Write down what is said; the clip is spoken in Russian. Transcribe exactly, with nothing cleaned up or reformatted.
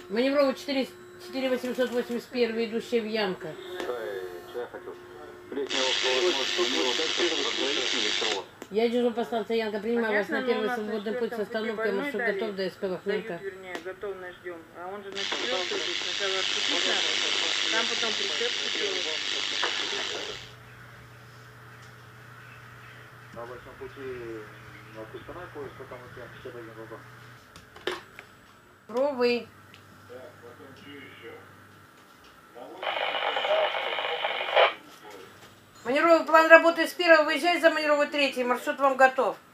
Маневровый четыре восемьсот восемьдесят один, идущая в Янка. Я держу по станции Янка, принимаю вас на первый свободный путь с остановкой, маршрут готов до СП Вахненко. Вернее, готовность ждем. А он же на четвертую идет, сначала отпустить надо, там потом прицепку делать. На большом пути на Кустанай поезд, потом у тебя шестьдесят один вагон. Ровый. Маневровый план работы с первого, выезжай за маневровый третий, маршрут вам готов.